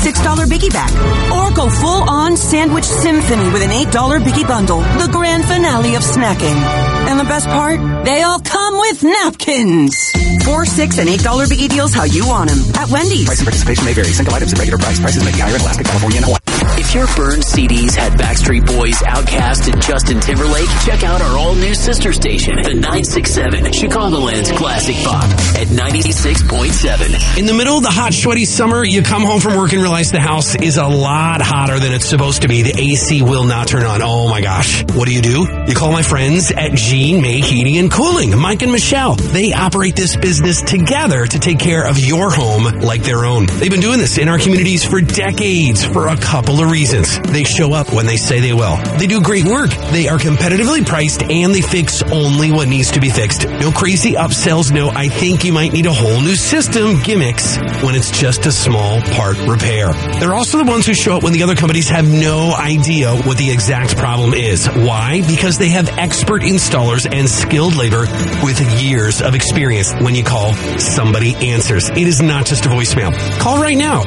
$6 Biggie Bag. Or go full-on Sandwich Symphony with an $8 Biggie Bundle. The grand finale of snacking. And the best part? They all come with napkins. $4, $6, and $8 Biggie deals how you want them. At Wendy's. Price and participation may vary. Single items at regular price. Prices may be higher in Alaska, California, and Hawaii. If your burned CDs had Backstreet Boys, Outkast, and Justin Timberlake, check out our all-new sister station, the 967, Chicagoland's Classic Pop at 96.7. In the middle of the hot, sweaty summer, you come home from work and realize the house is a lot hotter than it's supposed to be. The AC will not turn on. Oh my gosh. What do? You call my friends at Gene May Heating and Cooling, Mike and Michelle. They operate this business together to take care of your home like their own. They've been doing this in our communities for decades for a couple of reasons. They show up when they say they will. They do great work. They are competitively priced and they fix only what needs to be fixed. No crazy upsells, no I think you might need a whole new system gimmicks when it's just a small part repair. They're also the ones who show up when the other companies have no idea what the exact problem is. Why? Because they have expert installers and skilled labor with years of experience. When you call, somebody answers. It is not just a voicemail. Call right now,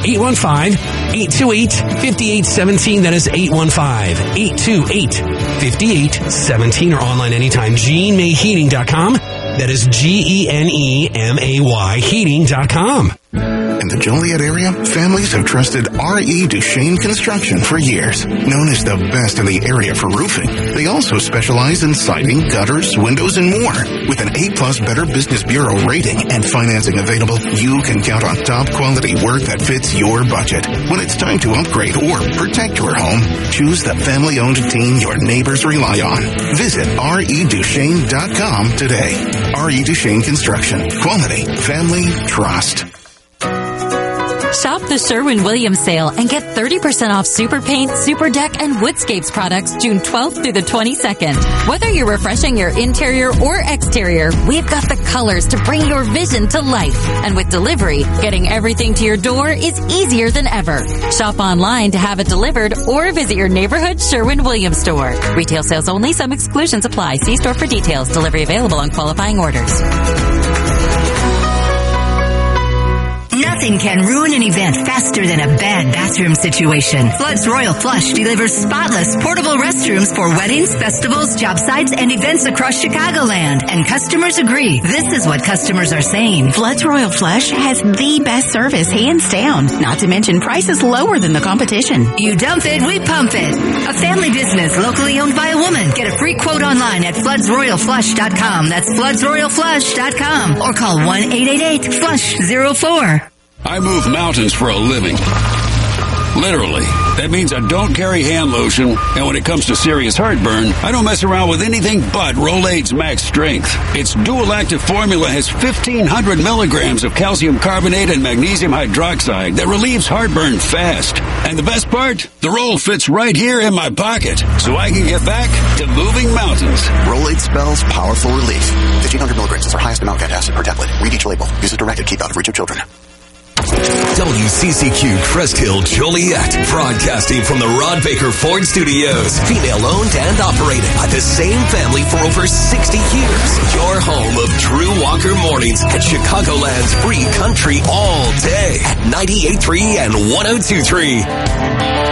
815-828-5817. That is 815-828-5817 or online anytime. GeneMayHeating.com. That is GeneMay Heating.com. In the Joliet area, families have trusted R.E. Duchesne Construction for years. Known as the best in the area for roofing, they also specialize in siding, gutters, windows, and more. With an A-plus Better Business Bureau rating and financing available, you can count on top quality work that fits your budget. When it's time to upgrade or protect your home, choose the family-owned team your neighbors rely on. Visit reduchesne.com today. R.E. Duchesne Construction. Quality. Family. Trust. Shop the Sherwin-Williams sale and get 30% off Super Paint, Super Deck, and Woodscapes products June 12th through the 22nd. Whether you're refreshing your interior or exterior, we've got the colors to bring your vision to life. And with delivery, getting everything to your door is easier than ever. Shop online to have it delivered or visit your neighborhood Sherwin-Williams store. Retail sales only. Some exclusions apply. See store for details. Delivery available on qualifying orders. Nothing can ruin an event faster than a bad bathroom situation. Flood's Royal Flush delivers spotless, portable restrooms for weddings, festivals, job sites, and events across Chicagoland. And customers agree. This is what customers are saying. Flood's Royal Flush has the best service, hands down. Not to mention prices lower than the competition. You dump it, we pump it. A family business locally owned by a woman. Get a free quote online at floodsroyalflush.com. That's floodsroyalflush.com. Or call 1-888-FLUSH-04. I move mountains for a living. Literally. That means I don't carry hand lotion, and when it comes to serious heartburn, I don't mess around with anything but Rolaids Max Strength. Its dual active formula has 1,500 milligrams of calcium carbonate and magnesium hydroxide that relieves heartburn fast. And the best part? The roll fits right here in my pocket, so I can get back to moving mountains. Rolaids spells powerful relief. 1,500 milligrams is our highest amount of antacid per tablet. Read each label. Use as directed. Keep out of reach of children. WCCQ Crest Hill Joliet, broadcasting from the Rod Baker Ford Studios. Female-owned and operated by the same family for over 60 years. Your home of Drew Walker mornings at Chicagoland's free country all day at 98.3 and 102.3.